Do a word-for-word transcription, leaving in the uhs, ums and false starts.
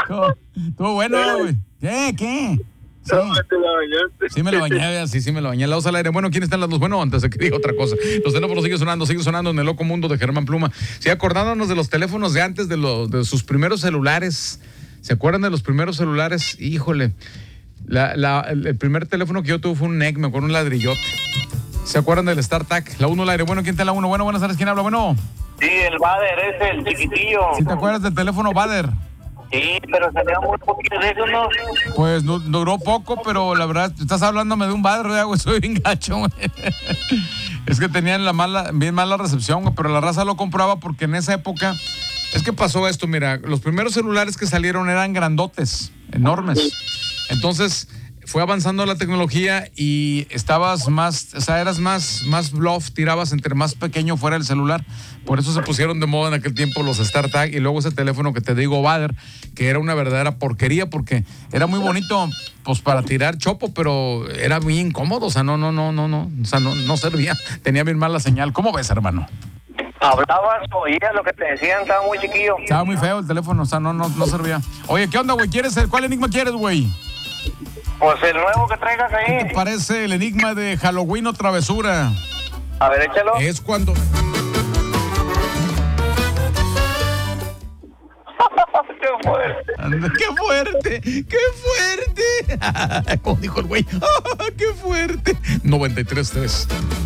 Estuvo bueno, güey. ¿Qué? ¿Qué? Sí. Sí me lo bañé, sí, sí me lo bañé. Lados al aire. Bueno, ¿quién está en las dos? Bueno, antes de que diga otra cosa. Los teléfonos siguen sonando, siguen sonando en el loco mundo de Germán Pluma. Sí, acordándonos de los teléfonos de antes, de, los, de sus primeros celulares. ¿Se acuerdan de los primeros celulares? Híjole. La, la, el, el primer teléfono que yo tuve fue un N E C, me acuerdo, un ladrillote. ¿Se acuerdan del StarTAC? La uno al aire. Bueno, ¿quién está en la uno? Bueno, buenas tardes. ¿Quién habla? Bueno. Sí, el Bader ese, el chiquitillo. ¿Sí te acuerdas del teléfono Bader? Sí, pero salía muy poquito de eso, ¿no? Pues no, duró poco, pero la verdad, estás hablándome de un Bader, ¿verdad, güey? Soy bien gacho, güey. Es que tenían la mala, bien mala recepción, güey, pero la raza lo compraba porque en esa época, es que pasó esto, mira, los primeros celulares que salieron eran grandotes, enormes. Entonces, fue avanzando la tecnología y estabas más, o sea, eras más, más bluff, tirabas entre más pequeño fuera el celular. Por eso se pusieron de moda en aquel tiempo los StarTAC y luego ese teléfono que te digo, Bader, que era una verdadera porquería porque era muy bonito, pues para tirar chopo, pero era muy incómodo, o sea, no, no, no, no, no, o sea, no, no servía, tenía bien mala señal. ¿Cómo ves, hermano? Hablabas, oías lo que te decían, estaba muy chiquillo. Estaba muy feo el teléfono, o sea, no, no, no servía. Oye, ¿qué onda, güey? ¿Quieres el, cuál enigma quieres, güey? Pues el nuevo que traigas ahí. ¿Qué te parece el enigma de Halloween o travesura? A ver, échalo. Es cuando... ¡Qué fuerte! Anda, ¡qué fuerte! ¡Qué fuerte! Como dijo el güey, ¡qué fuerte! noventa y tres tres